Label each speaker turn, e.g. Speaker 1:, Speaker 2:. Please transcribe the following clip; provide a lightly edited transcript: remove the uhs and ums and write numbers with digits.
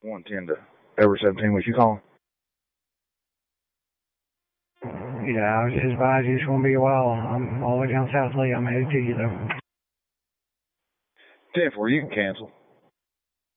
Speaker 1: 110 to February 17. Was you calling?
Speaker 2: Yeah, I was just advised it's going to be a while. I'm all the way down South Lee. I'm headed to you, though.
Speaker 1: 10-4, you can cancel.